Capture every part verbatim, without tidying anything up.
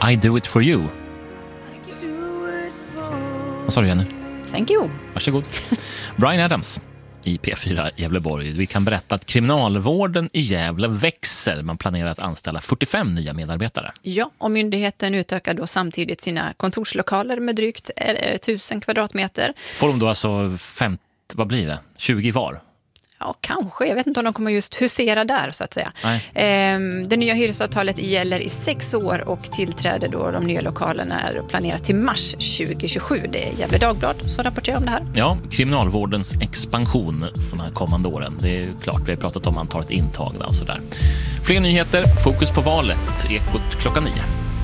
I do it for you. Vad sa du, Jenny? Thank you. Varsågod. Bryan Adams i P fyra Gävleborg. Vi kan berätta att kriminalvården i Gävle växer. Man planerar att anställa fyrtiofem nya medarbetare. Ja, och myndigheten utökar då samtidigt sina kontorslokaler med drygt tusen kvadratmeter. Får de då alltså femtio, vad blir det? tjugo var? Ja, kanske. Jag vet inte om de kommer just husera där, så att säga. Nej. Det nya hyresavtalet gäller i sex år och tillträder då de nya lokalerna är planerat till mars tjugohundratjugosju. Det är Gävle Dagblad som rapporterar om det här. Ja, kriminalvårdens expansion de här kommande åren. Det är klart, vi har pratat om antalet intagna och sådär. Fler nyheter, fokus på valet, Ekot klockan nio.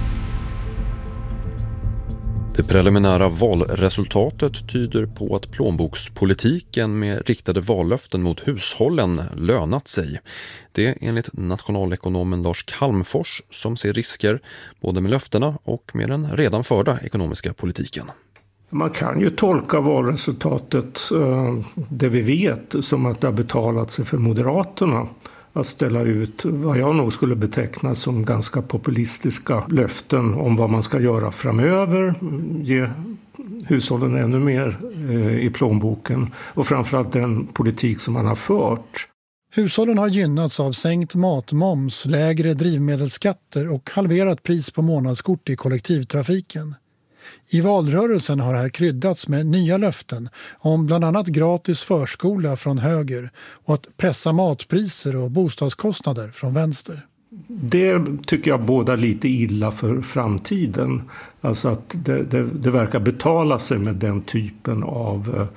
Det preliminära valresultatet tyder på att plånbokspolitiken med riktade vallöften mot hushållen lönat sig. Det är enligt nationalekonomen Lars Calmfors som ser risker både med löftena och med den redan förda ekonomiska politiken. Man kan ju tolka valresultatet, det vi vet, som att det har betalat sig för Moderaterna att ställa ut vad jag nog skulle beteckna som ganska populistiska löften om vad man ska göra framöver, ge hushållen ännu mer i plånboken och framförallt den politik som man har fört. Hushållen har gynnats av sänkt matmoms, lägre drivmedelsskatter och halverat pris på månadskort i kollektivtrafiken. I valrörelsen har det här kryddats med nya löften om bland annat gratis förskola från höger och att pressa matpriser och bostadskostnader från vänster. Det tycker jag båda lite illa för framtiden. Alltså att det, det, det verkar betala sig med den typen av eh,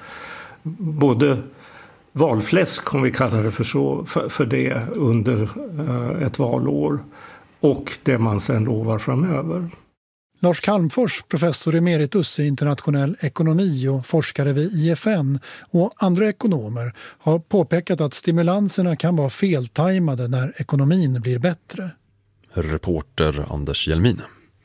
både valfläsk, om vi kallar det för så, för, för det under eh, ett valår och det man sen lovar framöver. Lars Calmfors, professor emeritus i internationell ekonomi och forskare vid I F N och andra ekonomer har påpekat att stimulanserna kan vara feltajmade när ekonomin blir bättre. Reporter Anders Hjelmin.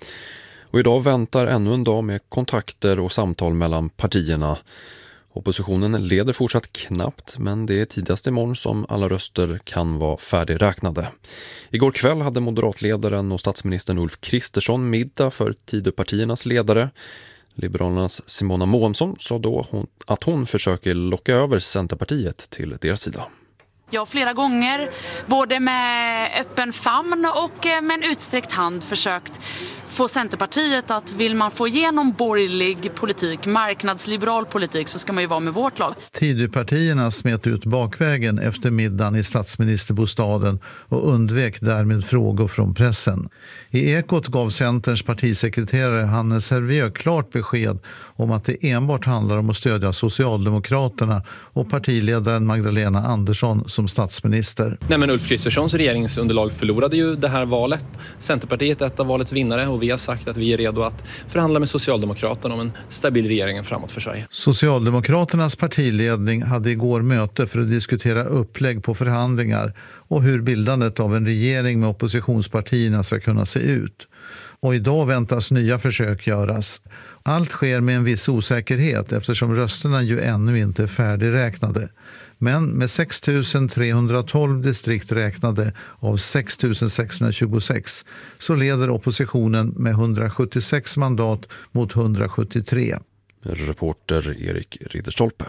Och idag väntar ännu en dag med kontakter och samtal mellan partierna. Oppositionen leder fortsatt knappt, men det är tidigast imorgon som alla röster kan vara färdigräknade. Igår kväll hade moderatledaren och statsministern Ulf Kristersson middag för Tidöpartiernas ledare. Liberalernas Simona Månsson sa då hon, att hon försöker locka över Centerpartiet till deras sida. Jag har flera gånger, både med öppen famn och med en utsträckt hand, försökt få Centerpartiet att vill man få igenom borgerlig politik, marknadsliberal politik, så ska man ju vara med vårt lag. Tidöpartierna smet ut bakvägen efter middagen i statsministerbostaden och undvek därmed frågor från pressen. I Ekot gav Centerns partisekreterare Hannes Hervieu klart besked om att det enbart handlar om att stödja Socialdemokraterna och partiledaren Magdalena Andersson som statsminister. Nej, men Ulf Kristerssons regeringsunderlag förlorade ju det här valet. Centerpartiet är ett av valets vinnare och vi har sagt att vi är redo att förhandla med Socialdemokraterna om en stabil regering framåt för Sverige. Socialdemokraternas partiledning hade igår möte för att diskutera upplägg på förhandlingar och hur bildandet av en regering med oppositionspartierna ska kunna se ut. Och idag väntas nya försök göras. Allt sker med en viss osäkerhet eftersom rösterna ju ännu inte är färdigräknade. Men med sex tusen trehundratolv distrikt räknade av sex tusen sexhundratjugosex så leder oppositionen med hundrasjuttiosex mandat mot hundrasjuttiotre. Reporter Erik Ridderstolpe.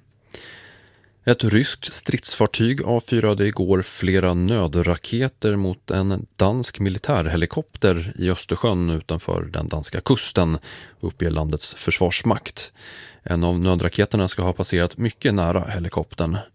Ett ryskt stridsfartyg avfyrade igår flera nödraketer mot en dansk militärhelikopter i Östersjön utanför den danska kusten, uppger landets försvarsmakt. En av nödraketerna ska ha passerat mycket nära helikoptern.